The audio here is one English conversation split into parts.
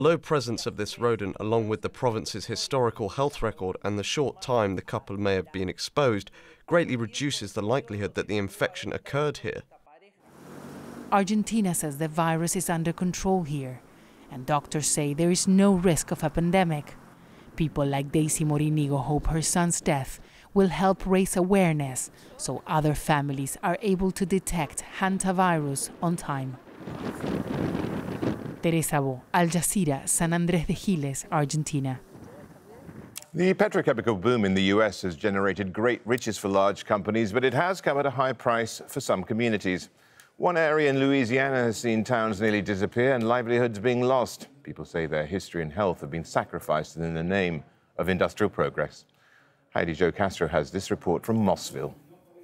Low presence of this rodent, along with the province's historical health record and the short time the couple may have been exposed, greatly reduces the likelihood that the infection occurred here. Argentina says the virus is under control here, and doctors say there is no risk of a pandemic. People like Daisy Morinigo hope her son's death will help raise awareness so other families are able to detect hantavirus on time. Teresa Bo, Al Jazeera, San Andrés de Giles, Argentina. The petrochemical boom in the U.S. has generated great riches for large companies, but it has come at a high price for some communities. One area in Louisiana has seen towns nearly disappear and livelihoods being lost. People say their history and health have been sacrificed in the name of industrial progress. Heidi Jo Castro has this report from Mossville.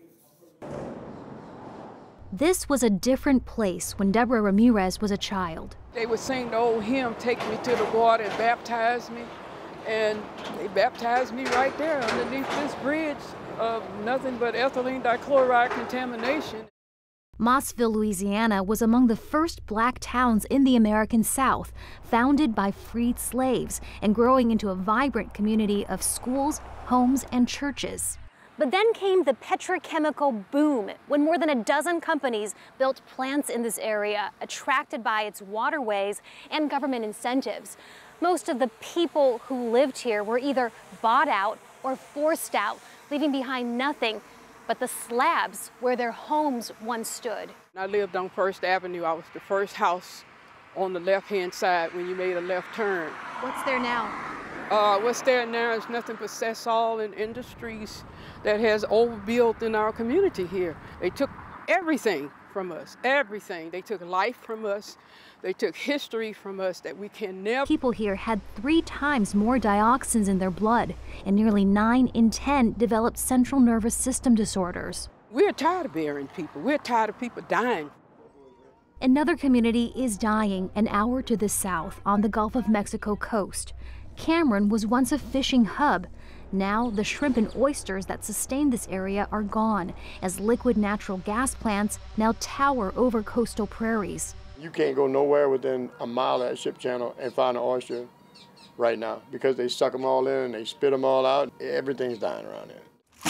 This was a different place when Deborah Ramirez was a child. They would sing the old hymn, "Take me to the water and baptize me." And they baptized me right there underneath this bridge of nothing but ethylene dichloride contamination. Mossville, Louisiana was among the first black towns in the American South, founded by freed slaves and growing into a vibrant community of schools, homes, and churches. But then came the petrochemical boom, when more than a dozen companies built plants in this area, attracted by its waterways and government incentives. Most of the people who lived here were either bought out or forced out, leaving behind nothing but the slabs where their homes once stood. I lived on First Avenue. I was the first house on the left-hand side when you made a left turn. What's there now? What's there now is nothing but Sasol and Industries that has overbuilt in our community here. They took everything from us, everything. They took life from us. They took history from us that we can never. People here had 3 times more dioxins in their blood, and nearly 9 in 10 developed central nervous system disorders. We're tired of burying people. We're tired of people dying. Another community is dying an hour to the south on the Gulf of Mexico coast. Cameron was once a fishing hub. Now the shrimp and oysters that sustain this area are gone, as liquid natural gas plants now tower over coastal prairies. You can't go nowhere within a mile of that ship channel and find an oyster right now because they suck them all in and they spit them all out. Everything's dying around here.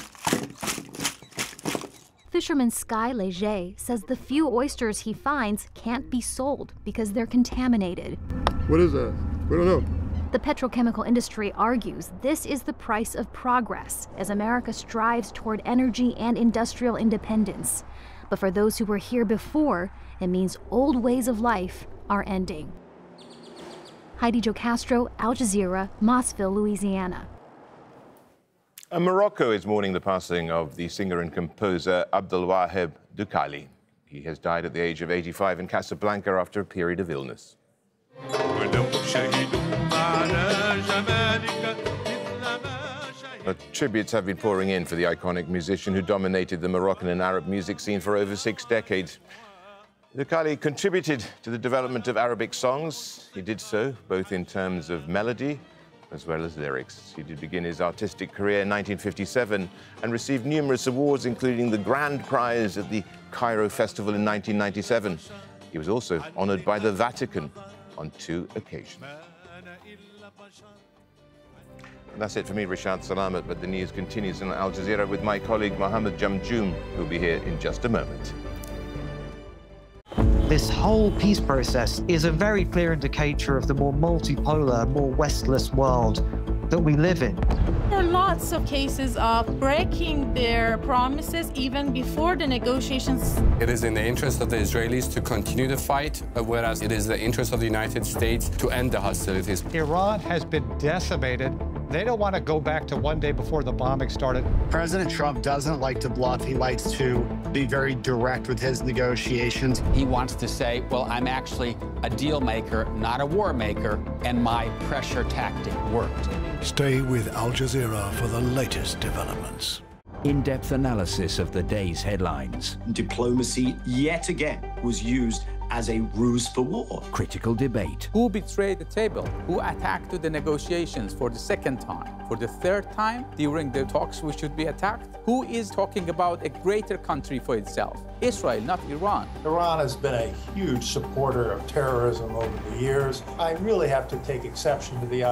Fisherman Sky Leger says the few oysters he finds can't be sold because they're contaminated. What is that? We don't know. The petrochemical industry argues this is the price of progress as America strives toward energy and industrial independence. But for those who were here before, it means old ways of life are ending. Heidi Jo Castro, Al Jazeera, Mossville, Louisiana. Morocco is mourning the passing of the singer and composer Abdelwaheb Doukhali. He has died at the age of 85 in Casablanca after a period of illness. Tributes have been pouring in for the iconic musician who dominated the Moroccan and Arab music scene for over 6 decades. Doukhali contributed to the development of Arabic songs. He did so both in terms of melody as well as lyrics. He did begin his artistic career in 1957 and received numerous awards, including the Grand Prize at the Cairo Festival in 1997. He was also honored by the Vatican on 2 occasions. And that's it for me, Rashad Salamat, but the news continues on Al Jazeera with my colleague Mohammed Jamjoom, who'll be here in just a moment. This whole peace process is a very clear indicator of the more multipolar, more Westless world that we live in. There are lots of cases of breaking their promises even before the negotiations. It is in the interest of the Israelis to continue the fight, whereas it is the interest of the United States to end the hostilities. Iran has been decimated. They don't want to go back to one day before the bombing started. President Trump doesn't like to bluff. He likes to be very direct with his negotiations. He wants to say, well, I'm actually a deal maker, not a war maker, and my pressure tactic worked. Stay with Al Jazeera for the latest developments. In-depth analysis of the day's headlines. Diplomacy, yet again, was used as a ruse for war. Critical debate. Who betrayed the table? Who attacked the negotiations for the second time? For the third time during the talks we should be attacked? Who is talking about a greater country for itself? Israel, not Iran. Iran has been a huge supporter of terrorism over the years. I really have to take exception to the